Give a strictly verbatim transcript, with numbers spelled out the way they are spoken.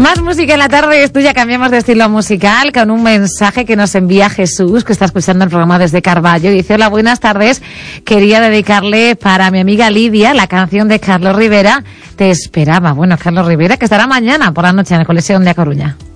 Más música en la tarde es tuya, cambiamos de estilo musical con un mensaje que nos envía Jesús, que está escuchando el programa desde Carballo. Dice: hola, buenas tardes, quería dedicarle para mi amiga Lidia la canción de Carlos Rivera, Te esperaba. Bueno, Carlos Rivera, que estará mañana por la noche en el Coliseo de A Coruña.